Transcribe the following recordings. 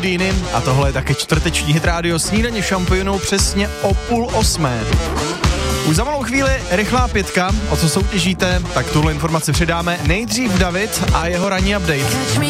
Houdini a tohle je také čtvrteční hit rádio Snídaně šampionů přesně o 7:30. Už za malou chvíli rychlá pětka, o co soutěžíte, tak tuhle informaci předáme nejdřív David a jeho ranní update.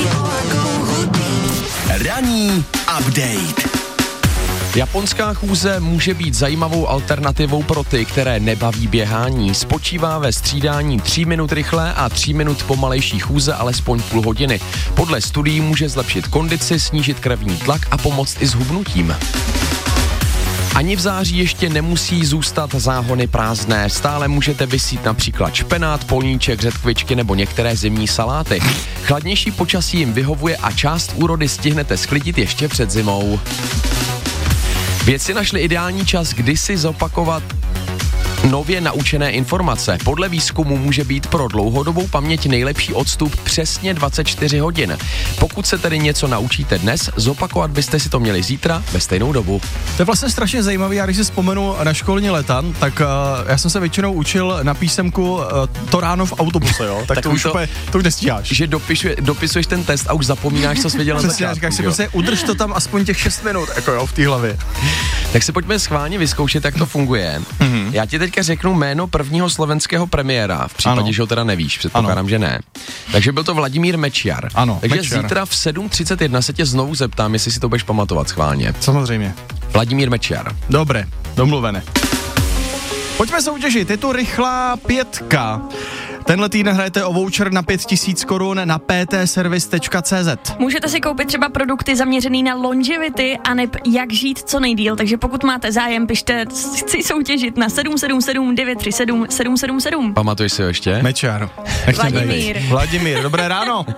Ranní update. Japonská chůze může být zajímavou alternativou pro ty, které nebaví běhání. Spočívá ve střídání 3 minut rychlé a 3 minut pomalejší chůze alespoň půl hodiny. Podle studií může zlepšit kondici, snížit krevní tlak a pomoct i s hubnutím. Ani v září ještě nemusí zůstat záhony prázdné. Stále můžete vysít například špenát, polníček, řetkvičky nebo některé zimní saláty. Chladnější počasí jim vyhovuje a část úrody stihnete sklidit ještě před zimou. Vědci našli ideální čas, kdy si zopakovat nově naučené informace. Podle výzkumu může být pro dlouhodobou paměť nejlepší odstup přesně 24 hodin. Pokud se tedy něco naučíte dnes, zopakovat byste si to měli zítra ve stejnou dobu. To je vlastně strašně zajímavé, já když si vzpomenu na školní leta, tak já jsem se většinou učil na písemku to ráno v autobuse, jo? Tak to už nestíháš. Že dopisuješ ten test a už zapomínáš, co jsi věděl na začátku. Říkáš si prostě udrž to tam aspoň těch 6 minut, jako jo, v té hlavě. Tak si pojďme schválně vyzkoušet, jak to funguje. Já ti teďka řeknu jméno prvního slovenského premiéra, v případě, že ho teda nevíš, předpokládám, že ne. Takže byl to Vladimír Mečiar. Ano, takže Mečiar. Zítra v 7:31 se tě znovu zeptám, jestli si to budeš pamatovat schválně. Samozřejmě. Vladimír Mečiar. Dobré, domluvené. Pojďme soutěžit, je to rychlá pětka. Tenhle týden hrajete o voucher na 5000 korun na ptservice.cz. Můžete si koupit třeba produkty zaměřený na longevity a neb jak žít co nejdýl, takže pokud máte zájem, pište chci soutěžit na 777 937 777. Pamatuješ si ho ještě? Mečiar. Vladimír. Vladimír, dobré ráno.